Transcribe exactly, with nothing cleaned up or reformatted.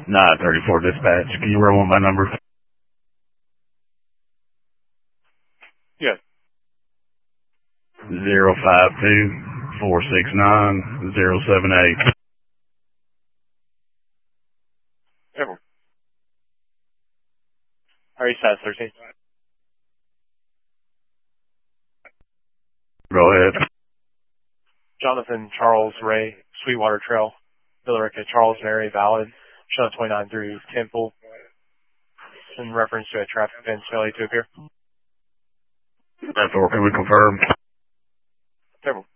nine thirty-four dispatch. Can you roll on my number? Yes. Zero five two four six nine zero seven eight. Ever. Are you status thirteen? Go ahead. Jonathan Charles Ray, Sweetwater Trail, Billerica Charles Mary Valid, Shell twenty-nine through Temple, in reference to a traffic offense failure to appear. That's all. Can we confirm? Temple.